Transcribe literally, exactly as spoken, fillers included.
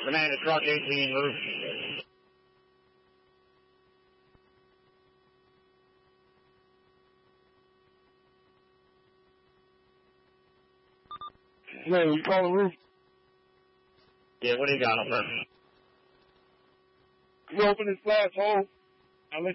The man is truck eighteen, move. Yeah, you calling roof? Yeah, what do you got on there? You open this glass hole?